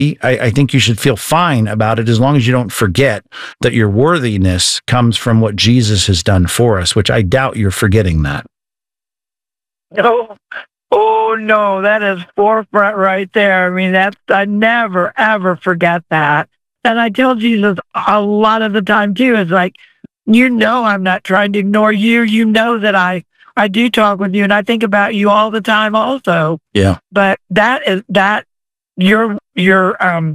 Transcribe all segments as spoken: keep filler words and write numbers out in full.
I, I think you should feel fine about it as long as you don't forget that your worthiness comes from what Jesus has done for us, which I doubt you're forgetting that. Oh, oh no, that is forefront right there. I mean, that's, I never, ever forget that. And I tell Jesus a lot of the time too, it's like, you know, I'm not trying to ignore you. You know that I, I do talk with you and I think about you all the time also. Yeah. But that is, that, your, your, um,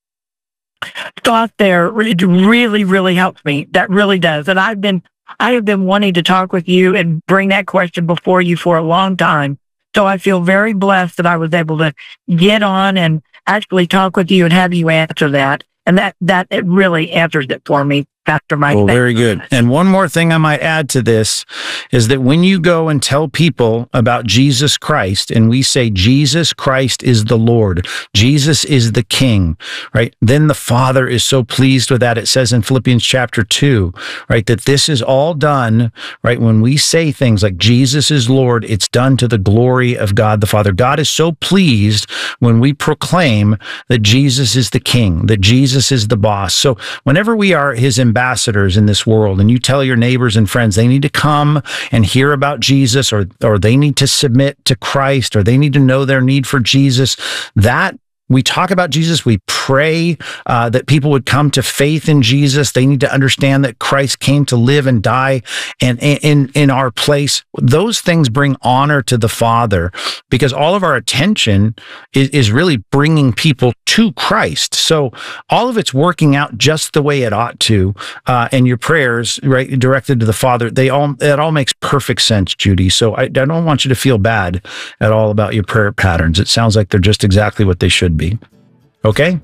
thought there, it really, really helps me. That really does. And I've been, I have been wanting to talk with you and bring that question before you for a long time. So I feel very blessed that I was able to get on and actually talk with you and have you answer that. And that, that it really answers it for me, Pastor Mike. Well, very good. And one more thing I might add to this is that when you go and tell people about Jesus Christ, and we say Jesus Christ is the Lord, Jesus is the King, right? Then the Father is so pleased with that. It says in Philippians chapter two, right, that this is all done, right? When we say things like Jesus is Lord, it's done to the glory of God the Father. God is so pleased when we proclaim that Jesus is the King, that Jesus is the boss. So whenever we are his ambassadors in this world, and you tell your neighbors and friends they need to come and hear about Jesus, or or they need to submit to Christ, or they need to know their need for Jesus, that we talk about Jesus. We pray uh, that people would come to faith in Jesus. They need to understand that Christ came to live and die and in in our place. Those things bring honor to the Father, because all of our attention is, is really bringing people to Christ. So all of it's working out just the way it ought to. Uh, and your prayers, right, directed to the Father, they all it all makes perfect sense, Judy. So I, I don't want you to feel bad at all about your prayer patterns. It sounds like they're just exactly what they should be. Okay?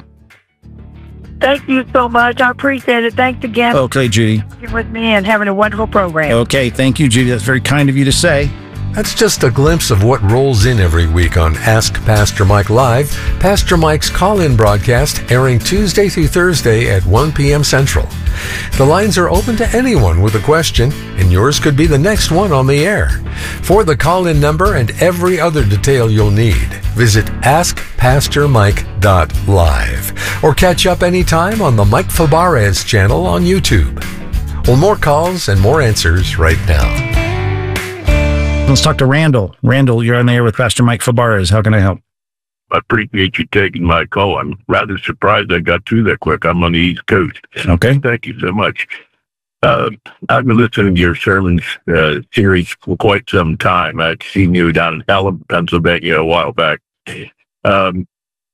Thank you so much. I appreciate it. Thanks again. Okay, Judy. For being with me and having a wonderful program. Okay, thank you, Judy. That's very kind of you to say. That's just a glimpse of what rolls in every week on Ask Pastor Mike Live, Pastor Mike's call-in broadcast airing Tuesday through Thursday at one p.m. Central. The lines are open to anyone with a question, and yours could be the next one on the air. For the call-in number and every other detail you'll need, visit ask pastor mike dot live or catch up anytime on the Mike Fabarez channel on YouTube. Well, more calls and more answers right now. Let's talk to Randall. Randall, you're on the air with Pastor Mike Fabarez. How can I help? I appreciate you taking my call. I'm rather surprised I got through that quick. I'm on the East Coast. Okay. Thank you so much. Uh, I've been listening to your sermons uh, series for quite some time. I'd seen you down in Hallam, Pennsylvania a while back. Um,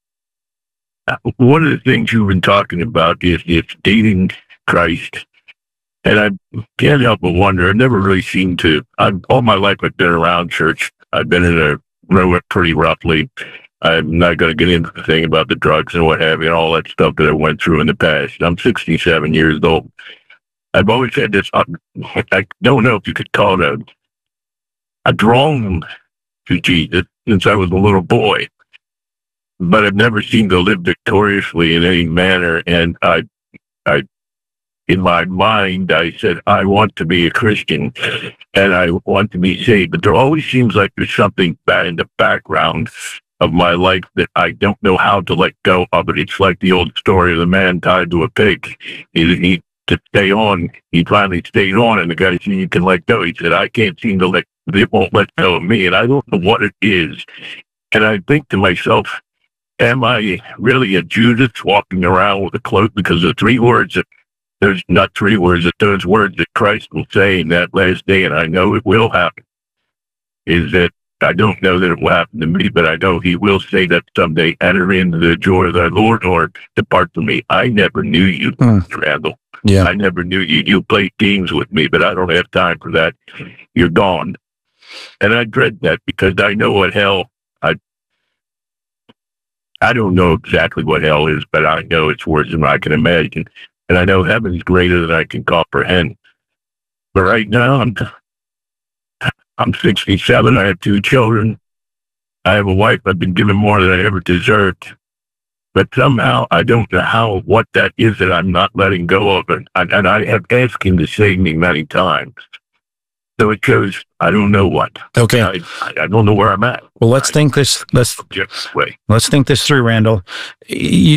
one of the things you've been talking about is, is dating Christ. And I can't help but wonder, I've never really seemed to, I've, all my life I've been around church. I've been in a row pretty roughly. I'm not going to get into the thing about the drugs and what have you and all that stuff that I went through in the past. I'm sixty-seven years old. I've always had this, uh, I don't know if you could call it a, a drawn to Jesus since I was a little boy. But I've never seemed to live victoriously in any manner. And I, I, in my mind, I said, I want to be a Christian and I want to be saved. But there always seems like there's something bad in the background of my life that I don't know how to let go of it. It's like the old story of the man tied to a pig. He, he to stay on, he finally stayed on, and the guy said, you can let go. He said, I can't seem to let, it won't let go of me, and I don't know what it is. And I think to myself, am I really a Judas walking around with a cloak? Because the three words that There's not three words, that those words that Christ will say in that last day, and I know it will happen, is that I don't know that it will happen to me, but I know he will say that someday, enter into the joy of thy Lord, or depart from me. I never knew you, mm. Randall. Yeah. I never knew you. You played games with me, but I don't have time for that. You're gone. And I dread that because I know what hell, I I don't know exactly what hell is, but I know it's worse than I can imagine. And I know heaven's greater than I can comprehend. But right now, I'm I'm sixty-seven. I have two children. I have a wife. I've been given more than I ever deserved. But somehow, I don't know how, what that is that I'm not letting go of it. And, and I have asked him to save me many times. So it goes, I don't know what. Okay. I, I don't know where I'm at. Well, let's think this. Let's Objective way. let's think this through, Randall. You,